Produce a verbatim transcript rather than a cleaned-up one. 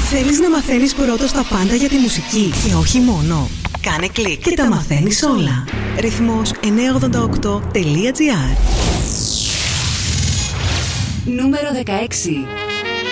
Θέλεις να μαθαίνεις πρώτος τα πάντα για τη μουσική και όχι μόνο? Κάνε κλικ και τα μαθαίνεις όλα. Ρυθμός εννιακόσια ογδόντα οκτώ τελεία τζι άρ. Νούμερο δεκαέξι.